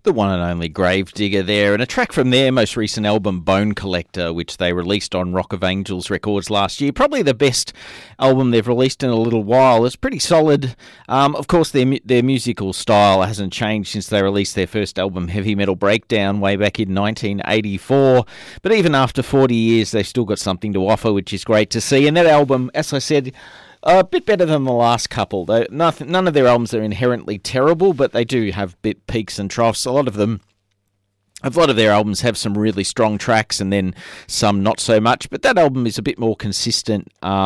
The one and only Gravedigger there, and a track from their most recent album, Bone Collector, which they released on Rock of Angels Records last year. Probably the best album they've released in a little while. It's pretty solid. Of course, their musical style hasn't changed since they released their first album, Heavy Metal Breakdown, way back in 1984. But even after 40 years, they've still got something to offer, which is great to see. And that album, as I said, a bit better than the last couple. None of their albums are inherently terrible, but they do have bit peaks and troughs. A lot of their albums have some really strong tracks and then some not so much, but that album is a bit more consistent,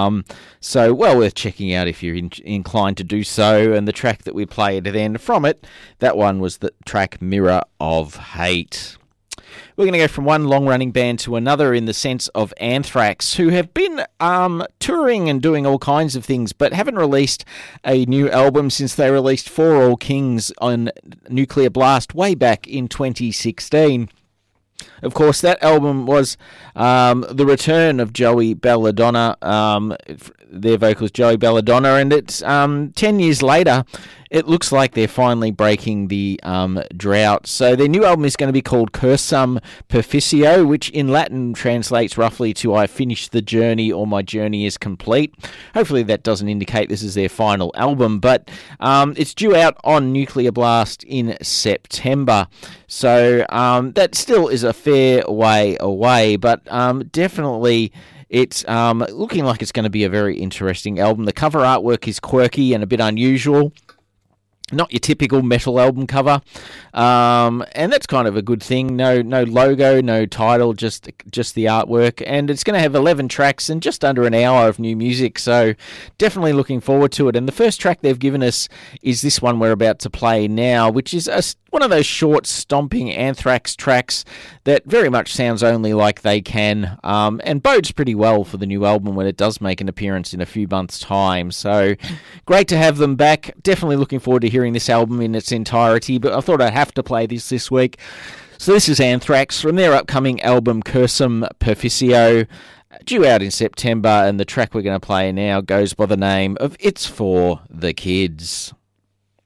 so well worth checking out if you're inclined to do so. And the track that we played then from it, that one was the track Mirror of Hate. We're going to go from one long-running band to another in the sense of Anthrax, who have been touring and doing all kinds of things, but haven't released a new album since they released For All Kings on Nuclear Blast way back in 2016. Of course, that album was the return of Joey Belladonna, their vocalist Joey Belladonna, and it's 10 years later. It looks like they're finally breaking the drought. So their new album is going to be called Cursum Perficio, which in Latin translates roughly to I finished the journey or my journey is complete. Hopefully that doesn't indicate this is their final album, but it's due out on Nuclear Blast in September. So that still is a fair way away, but definitely it's looking like it's going to be a very interesting album. The cover artwork is quirky and a bit unusual. Not your typical metal album cover, and that's kind of a good thing. No logo, no title, just the artwork, and it's going to have 11 tracks and just under an hour of new music, so definitely looking forward to it. And the first track they've given us is this one we're about to play now, which is one of those short, stomping Anthrax tracks that very much sounds only like they can, and bodes pretty well for the new album when it does make an appearance in a few months' time. So great to have them back. Definitely looking forward to hearing this album in its entirety, but I thought I'd have to play this week. So this is Anthrax from their upcoming album Cursum Perficio, due out in September, and the track we're going to play now goes by the name of It's For The Kids.